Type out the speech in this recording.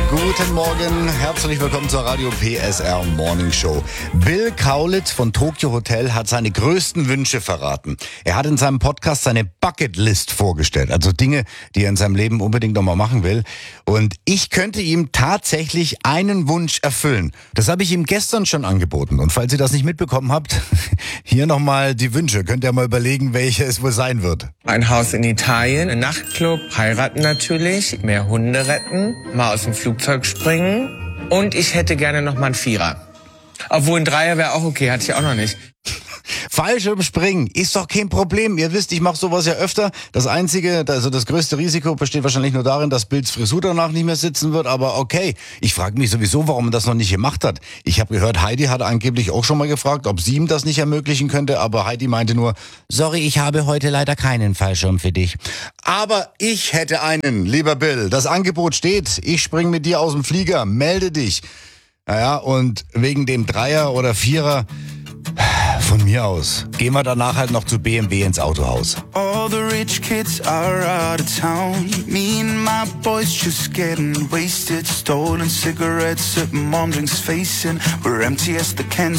Guten Morgen, herzlich willkommen zur Radio PSR Morning Show. Bill Kaulitz von Tokyo Hotel hat seine größten Wünsche verraten. Er hat in seinem Podcast seine Bucketlist vorgestellt, also Dinge, die er in seinem Leben unbedingt nochmal machen will. Und ich könnte ihm tatsächlich einen Wunsch erfüllen. Das habe ich ihm gestern schon angeboten. Und falls ihr das nicht mitbekommen habt, hier nochmal die Wünsche. Könnt ihr mal überlegen, welche es wohl sein wird. Ein Haus in Italien, ein Nachtclub, heiraten natürlich, mehr Hunde retten, mal aus dem Flugzeug springen und ich hätte gerne noch mal einen Vierer. Obwohl ein Dreier wäre auch okay, hatte ich auch noch nicht. Fallschirmspringen ist doch kein Problem. Ihr wisst, ich mache sowas ja öfter. Das einzige, also das größte Risiko besteht wahrscheinlich nur darin, dass Bills Frisur danach nicht mehr sitzen wird. Aber okay, ich frage mich sowieso, warum er das noch nicht gemacht hat. Ich habe gehört, Heidi hat angeblich auch schon mal gefragt, ob sie ihm das nicht ermöglichen könnte. Aber Heidi meinte nur, sorry, ich habe heute leider keinen Fallschirm für dich. Aber ich hätte einen, lieber Bill. Das Angebot steht. Ich spring mit dir aus dem Flieger. Melde dich. Naja, und wegen dem Dreier oder Vierer... Von mir aus. Gehen wir danach halt noch zu BMW ins Autohaus. All the rich kids are out of town. Me and my boys just getting wasted. Stolen cigarettes at mom drinks facing. We're empty as the cans.